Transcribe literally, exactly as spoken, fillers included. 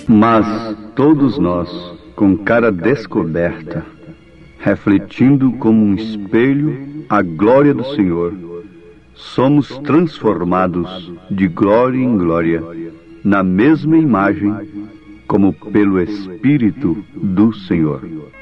Mas todos nós, com cara descoberta, refletindo como um espelho a glória do Senhor, somos transformados de glória em glória, na mesma imagem, como pelo Espírito do Senhor.